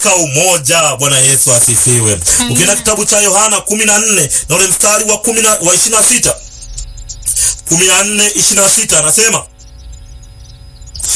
katika umoja. Bwana Yesu asifiwe. Ukienda kitabu cha Yohana 14 na ule mstari wa 26, 14:26 anasema,